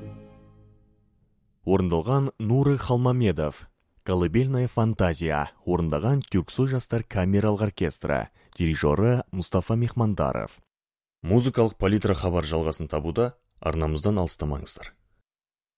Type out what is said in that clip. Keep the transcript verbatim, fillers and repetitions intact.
Орындалған Нуры Халмамедов. Колыбельная фантазия. Орындаған Тюксой жастар камералық оркестрі. Дирижері Мустафа Мехмандаров. Музыкалық палитра хабар жалғасын табуда арнамыздан алыстамаңыздар.